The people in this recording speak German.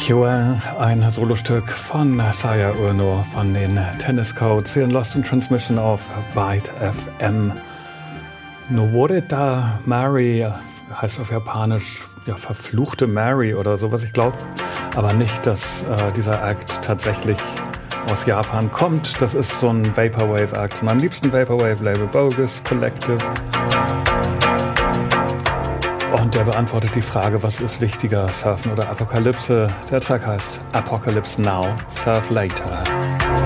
Pure, ein Solostück von Saya Ueno von den Tennis Codes hier in Lost in Transmission auf Byte FM. Noworita Mary heißt auf Japanisch ja verfluchte Mary oder sowas. Ich glaube aber nicht, dass dieser Act tatsächlich aus Japan kommt. Das ist so ein Vaporwave-Act von meinem liebsten Vaporwave-Label Bogus Collective. Und der beantwortet die Frage, was ist wichtiger, Surfen oder Apokalypse? Der Track heißt Apocalypse Now, Surf Later.